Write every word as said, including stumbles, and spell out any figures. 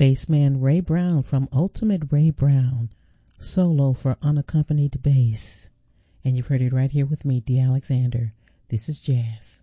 Bassman Ray Brown from Ultimate Ray Brown, solo for unaccompanied bass. And you've heard it right here with me, D. Alexander. This is jazz.